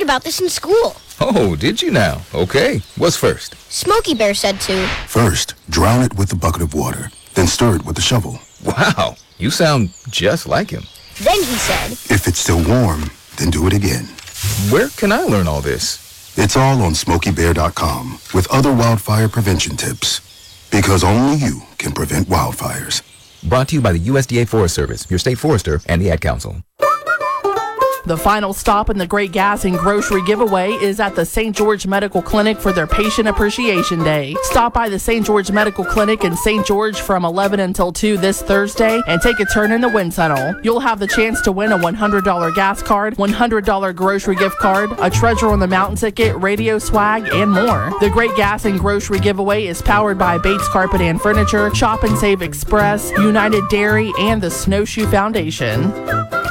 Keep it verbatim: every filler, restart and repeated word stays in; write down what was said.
about this in school. Oh, did you now? Okay. What's first? Smokey Bear said to. First, drown it with a bucket of water. Then stir it with a shovel. Wow, you sound just like him. Then he said. If it's still warm, then do it again. Where can I learn all this? It's all on smokey bear dot com with other wildfire prevention tips. Because only you can prevent wildfires. Brought to you by the U S D A Forest Service, your state forester, and the Ad Council. The final stop in the Great Gas and Grocery Giveaway is at the Saint George Medical Clinic for their Patient Appreciation Day. Stop by the Saint George Medical Clinic in Saint George from eleven until two this Thursday and take a turn in the wind tunnel. You'll have the chance to win a one hundred dollars gas card, one hundred dollars grocery gift card, a Treasure on the Mountain ticket, radio swag, and more. The Great Gas and Grocery Giveaway is powered by Bates Carpet and Furniture, Shop and Save Express, United Dairy, and the Snowshoe Foundation.